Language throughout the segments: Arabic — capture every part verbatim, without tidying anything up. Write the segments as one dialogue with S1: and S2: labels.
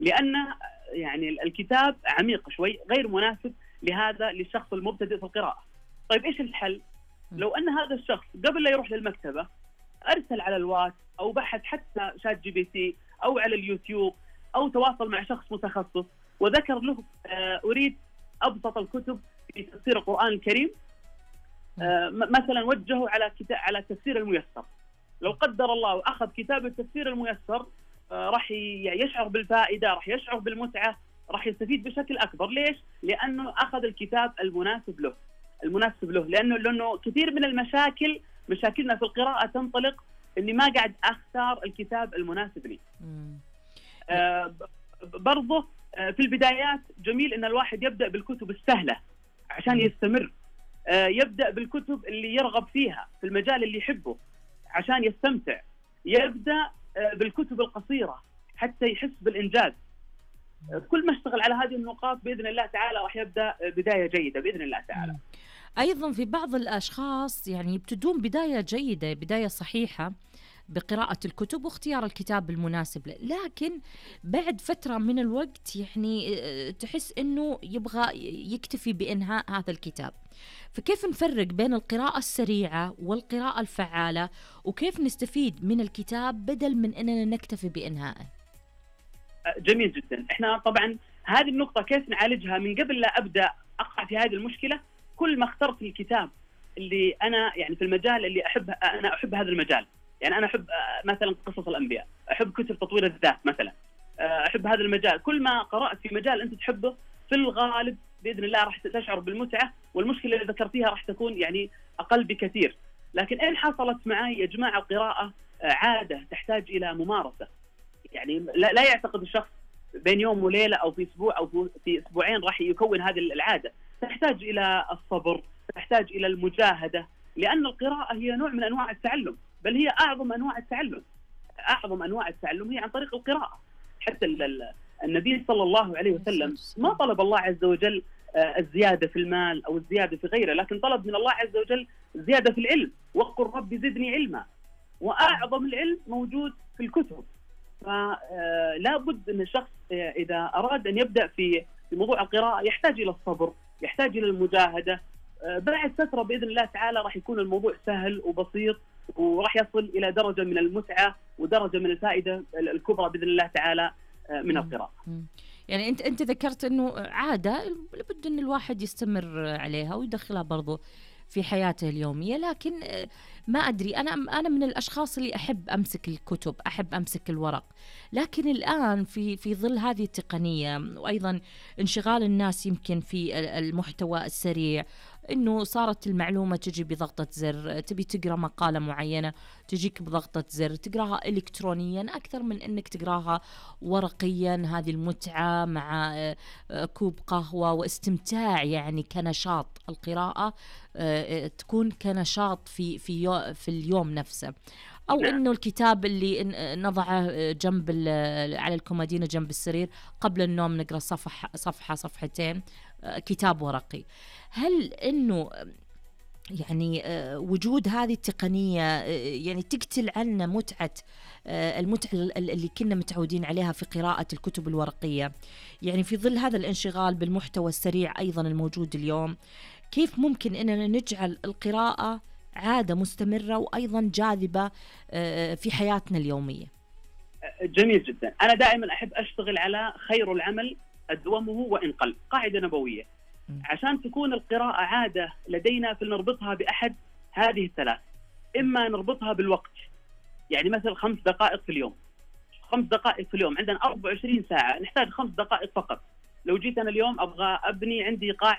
S1: لأن يعني الكتاب عميق شوي، غير مناسب لهذا للشخص المبتدئ في القراءة. طيب إيش الحل؟ لو أن هذا الشخص قبل لا يروح للمكتبة أرسل على الواتس أو بحث حتى شات جي بي تي أو على اليوتيوب أو تواصل مع شخص متخصص وذكر له أريد أبسط الكتب في تفسير القرآن الكريم، مثلا وجهه على كتاب على التفسير الميسر. لو قدر الله وأخذ كتاب التفسير الميسر راح يشعر بالفائدة، راح يشعر بالمتعة، راح يستفيد بشكل أكبر. ليش؟ لأنه أخذ الكتاب المناسب له المناسب له لأنه لأنه كثير من المشاكل مشاكلنا في القراءة تنطلق إني ما قاعد أختار الكتاب المناسب لي. آه برضه آه في البدايات جميل إن الواحد يبدأ بالكتب السهلة عشان يستمر، آه يبدأ بالكتب اللي يرغب فيها في المجال اللي يحبه عشان يستمتع، يبدأ آه بالكتب القصيرة حتى يحس بالإنجاز. آه كل ما اشتغل على هذه النقاط بإذن الله تعالى راح يبدأ بداية جيدة بإذن الله تعالى.
S2: أيضا في بعض الأشخاص يعني يبتدون بداية جيدة، بداية صحيحة بقراءة الكتب واختيار الكتاب المناسب له، لكن بعد فترة من الوقت يعني تحس أنه يبغى يكتفي بإنهاء هذا الكتاب. فكيف نفرق بين القراءة السريعة والقراءة الفعالة، وكيف نستفيد من الكتاب بدل من أننا نكتفي بإنهائه؟
S1: جميل جدا. احنا طبعا هذه النقطة كيف نعالجها من قبل لا أبدأ أقع في هذه المشكلة. كل ما اخترت الكتاب اللي أنا يعني في المجال اللي أحب، أنا أحب هذا المجال، يعني أنا أحب مثلا قصص الأنبياء، أحب كتب تطوير الذات مثلا، أحب هذا المجال. كل ما قرأت في مجال أنت تحبه في الغالب بإذن الله راح تشعر بالمتعة، والمشكلة اللي ذكرتيها راح تكون يعني أقل بكثير. لكن إن حصلت معي يا جماعة القراءة عادة تحتاج إلى ممارسة، يعني لا, لا يعتقد الشخص بين يوم وليلة أو في أسبوع أو في أسبوعين راح يكون هذه العادة. تحتاج إلى الصبر، تحتاج إلى المجاهدة، لأن القراءة هي نوع من أنواع التعلم، بل هي أعظم أنواع التعلم. أعظم أنواع التعلم هي عن طريق القراءة. حتى النبي صلى الله عليه وسلم ما طلب الله عز وجل الزيادة في المال أو الزيادة في غيره، لكن طلب من الله عز وجل الزيادة في العلم، وقل رب زدني علما. وأعظم العلم موجود في الكتب. فلا بد أن الشخص إذا أراد أن يبدأ في في موضوع القراءة يحتاج إلى الصبر، يحتاج إلى المجاهدة. بعد فترة بإذن الله تعالى راح يكون الموضوع سهل وبسيط، وراح يصل إلى درجة من المتعة ودرجة من الفائدة الكبرى بإذن الله تعالى من القراءة.
S2: يعني أنت أنت ذكرت إنه عادة لابد إن الواحد يستمر عليها ويدخلها برضو في حياته اليومية، لكن ما أدري، أنا أنا من الأشخاص اللي أحب أمسك الكتب، أحب أمسك الورق، لكن الآن في في ظل هذه التقنية وأيضا انشغال الناس يمكن في المحتوى السريع، إنه صارت المعلومة تجي بضغطة زر، تبي تقرأ مقالة معينة تجيك بضغطة زر، تقرأها إلكترونيا أكثر من إنك تقرأها ورقيا. هذه المتعة مع كوب قهوة واستمتاع، يعني كنشاط القراءة تكون كنشاط في في في اليوم نفسه، أو إنه الكتاب اللي نضعه جنب على الكومودينو جنب السرير قبل النوم نقرأ صفحة صفحة صفحتين، كتاب ورقي. هل إنه يعني وجود هذه التقنية يعني تقتل عنا متعة المتعة اللي كنا متعودين عليها في قراءة الكتب الورقية؟ يعني في ظل هذا الانشغال بالمحتوى السريع أيضا الموجود اليوم، كيف ممكن إننا نجعل القراءة عادة مستمرة وأيضا جاذبة في حياتنا اليومية؟
S1: جميل جدا. أنا دائما أحب أشتغل على خير العمل أدومه وإن قل، قاعدة نبوية. عشان تكون القراءة عادة لدينا فلنربطها بأحد هذه الثلاث. إما نربطها بالوقت، يعني مثل خمس دقائق في اليوم. خمس دقائق في اليوم، عندنا أربعة وعشرين ساعة، نحتاج خمس دقائق فقط. لو جيت أنا اليوم أبغى أبني عندي قاع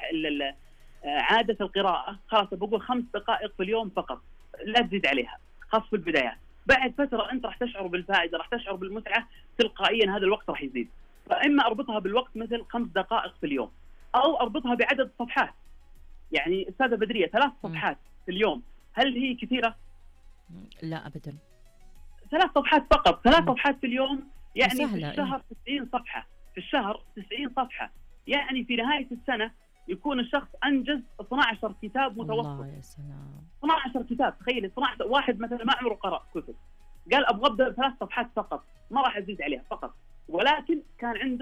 S1: عادة القراءة، خلاص بقول خمس دقائق في اليوم فقط، لا تزيد عليها، خاص في البدايات. بعد فترة أنت راح تشعر بالفائدة، راح تشعر بالمتعة، تلقائيا هذا الوقت راح يزيد. فإما أربطها بالوقت مثل خمس دقائق في اليوم، أو أربطها بعدد الصفحات. يعني أستاذة بدرية ثلاث صفحات في اليوم هل هي كثيرة؟
S2: لا أبدا.
S1: ثلاث صفحات فقط، ثلاث صفحات في اليوم، يعني
S2: سهلة.
S1: في الشهر تسعين صفحة، في الشهر تسعين صفحة، يعني في نهاية السنة يكون الشخص أنجز اثنا عشر كتاب متوسط.
S2: الله يا سلام.
S1: اثنا عشر كتاب، تخيل اثنا عشر. واحد مثلا ما عمره قرأ كتب، قال أبغى أبدأ ثلاث صفحات فقط، ما راح أزيد عليها فقط، ولكن كان عنده